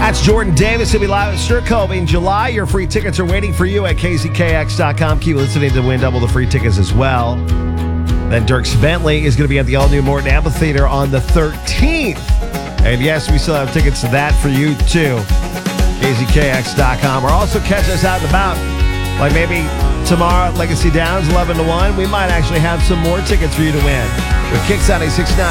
That's Jordan Davis. He'll be live at Stir Cove in July. Your free tickets are waiting for you at kzkx.com. Keep listening to win double the free tickets as well. Then Dierks Bentley is going to be at the all-new Morton Amphitheater on the 13th. And yes, we still have tickets to that for you too. kzkx.com. Or also catch us out and about. Like maybe tomorrow at Legacy Downs, 11 to 1. We might actually have some more tickets for you to win. With Kicks 96.9.